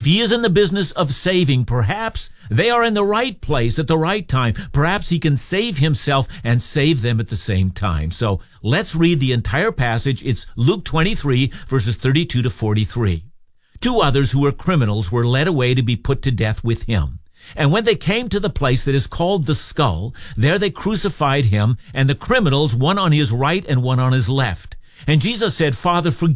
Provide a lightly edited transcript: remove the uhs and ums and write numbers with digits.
he is in the business of saving, perhaps they are in the right place at the right time. Perhaps he can save himself and save them at the same time. So let's read the entire passage. It's Luke 23, verses 32 to 43. 2 others who were criminals were led away to be put to death with him. And when they came to the place that is called the Skull, there they crucified him, and the criminals, one on his right and one on his left. And Jesus said, Father, forgive